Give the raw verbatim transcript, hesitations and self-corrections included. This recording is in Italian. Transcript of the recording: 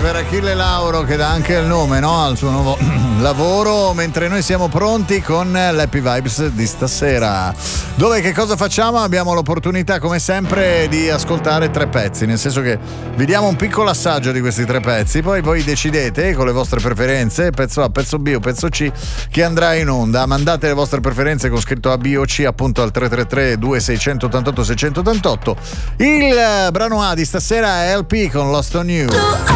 per Achille Lauro, che dà anche il nome, no, al suo nuovo lavoro, mentre noi siamo pronti con l'Happy Vibes di stasera, dove che cosa facciamo? Abbiamo l'opportunità come sempre di ascoltare tre pezzi, nel senso che vi diamo un piccolo assaggio di questi tre pezzi, poi voi decidete con le vostre preferenze, pezzo A, pezzo B o pezzo C, che andrà in onda. Mandate le vostre preferenze con scritto A, B o C appunto al tre tre tre due sei otto otto sei otto otto. Il brano A di stasera è L P con Lost on You.